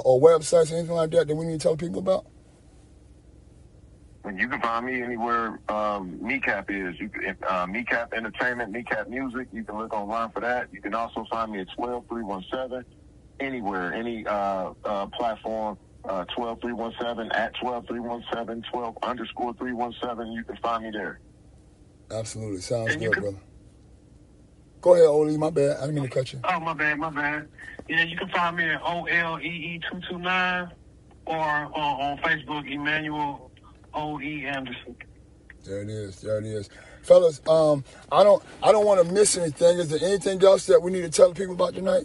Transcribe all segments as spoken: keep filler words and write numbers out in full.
or websites or anything like that that we need to tell people about? You can find me anywhere um, Kneecap is. You can, uh, Kneecap Entertainment, Kneecap Music. You can look online for that. You can also find me at twelve three one seven anywhere, any uh, uh, platform. Uh, twelve three one seven at twelve three one seven, twelve underscore three one seven. You can find me there. Absolutely. Sounds And good, can, brother. Go ahead, Oli. My bad. I didn't mean to cut you. Oh, my bad, my bad. Yeah, you can find me at O L E E two two nine or on, on Facebook, Emmanuel O E Anderson. There it is. There it is. Fellas, um, I don't I don't want to miss anything. Is there anything else that we need to tell people about tonight?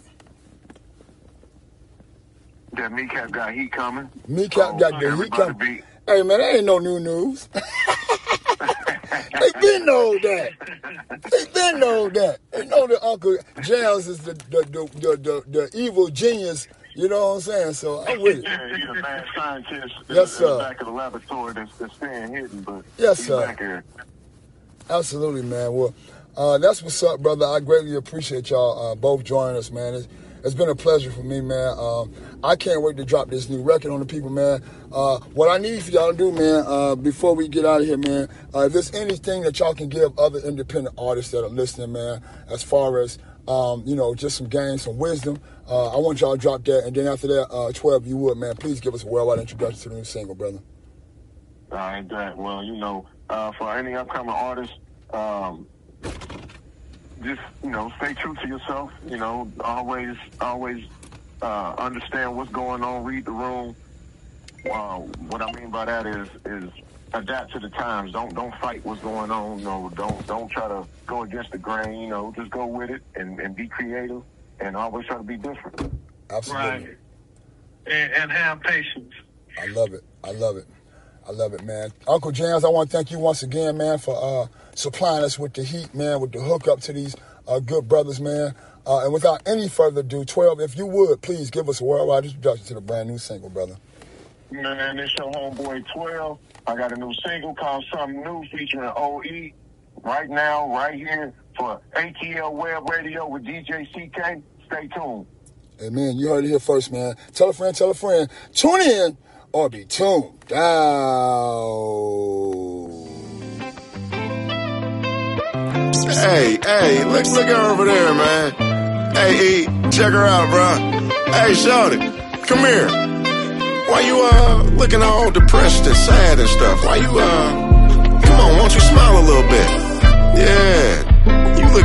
That Kneecap got heat coming. Kneecap oh, got the heat coming. Be... Hey, man, that ain't no new news. They been know that. They been know that. They know that Uncle Jams is the the, the the the the evil genius. You know what I'm saying? So I'm with it. Yeah, he's a mad scientist. Yes, sir. In the back of the laboratory that's, that's staying hidden, but yes, he's sir. Back here. Absolutely, man. Well, uh, that's what's up, brother. I greatly appreciate y'all uh, both joining us, man. It's, it's been a pleasure for me, man. Um, I can't wait to drop this new record on the people, man. Uh, what I need for y'all to do, man, uh, before we get out of here, man, uh, if there's anything that y'all can give other independent artists that are listening, man, as far as, um, you know, just some game, some wisdom, uh, I want y'all to drop that. And then after that, uh, twelve, if you would, man, please give us a worldwide introduction to the new single, brother. All right, that. Well, you know, uh, for any upcoming artists, um, just, you know, stay true to yourself. You know, always, always uh, understand what's going on. Read the room. Uh, what I mean by that is, is adapt to the times. Don't, don't fight what's going on. You know, don't, don't try to go against the grain. You know, just go with it and, and be creative and always try to be different. Absolutely. Right. And, and have patience. I love it. I love it. I love it, man. Uncle Jams, I want to thank you once again, man, for uh, supplying us with the heat, man, with the hookup to these uh, good brothers, man. Uh, and without any further ado, twelve, if you would, please give us a worldwide introduction to the brand new single, brother. Man, it's your homeboy twelve. I got a new single called Something New featuring O E right now, right here for A T L Web Radio with D J C K. Stay tuned. Hey, man, you heard it here first, man. Tell a friend, tell a friend. Tune in or be tuned down. Hey, hey, look, look her over there, man. Hey, E, check her out, bro. Hey, shorty, come here. Why you, uh, looking all depressed and sad and stuff? Why you, uh, come on, won't you smile a little bit? Yeah,